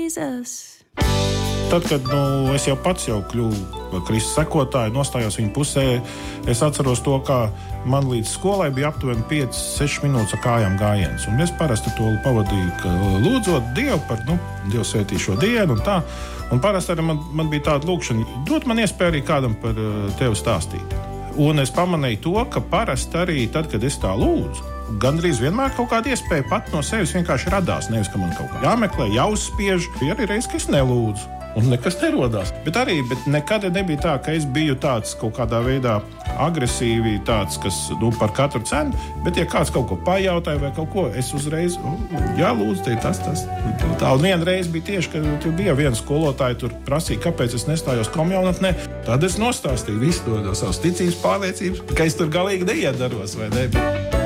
Jesus. Tad, kad es jau pats kļuvu Kristus sekotāju, nostājos viņa pusē, es atceros to, kā man līdz skolai bija aptuveni 5-6 minūtes ar kājām gājiens. Un es parasti to pavadīju lūdzot Dievu par Dievu svētī šo dienu un tā. Un parasti arī man bija tāda lūkšana, dot man iespēju arī kādam par tevi stāstīt. Un es pamanīju to, ka parasti arī tad, kad es tā lūdzu, gandrīz vienmēr kaut kāda iespēja pat no sevis vienkārši radās. Nevis, ka man kaut kā jāmeklē, jāuzspiež. Bija arī reiz, ka es nelūdzu. Un nekas nerodās. Bet nekad nebija tā, ka es biju tāds kaut kādā veidā agresīvi, tāds, kas par katru cenu. Bet, ja kāds kaut ko pajautāja vai kaut ko, es uzreiz, lūdzu, tas. Tā un viena reize bija tieši, ka tur bija viena skolotāja, tur prasīja, kāpēc es nestājos komjaunatnē. Tad es nostāstīju visu no savas ticības pārliecības, ka es tur galīgi neiedaros, vai ne?